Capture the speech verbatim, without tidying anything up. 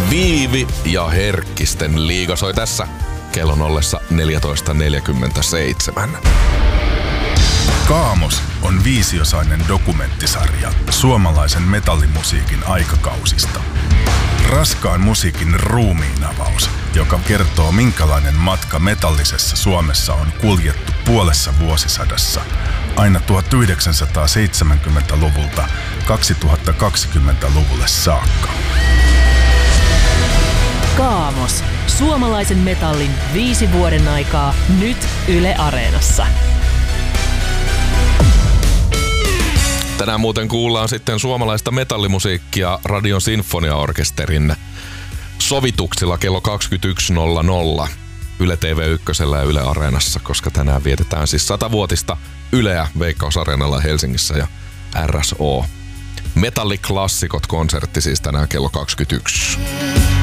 Viivi ja Herkkisten liiga soi tässä kellon ollessa neljätoista neljäkymmentäseitsemän. Kaamos on viisiosainen dokumenttisarja suomalaisen metallimusiikin aikakausista. Raskaan musiikin ruumiinavaus, joka kertoo minkälainen matka metallisessa Suomessa on kuljettu puolessa vuosisadassa aina tuhatyhdeksänsataaseitsemänkymmentäluvulta kaksituhattakaksikymmentäluvulle saakka. Kaamos. Suomalaisen metallin viisi vuoden aikaa nyt Yle Areenassa. Tänään muuten kuullaan sitten suomalaista metallimusiikkia Radion Sinfoniaorkesterin sovituksilla kello kaksikymmentäyksi nolla nolla Yle T V yksi ja Yle Areenassa, koska tänään vietetään siis satavuotista Yleä Veikkaus-areenalla Helsingissä ja R S O. Metalliklassikot-konsertti siis tänään kello kaksikymmentäyksi.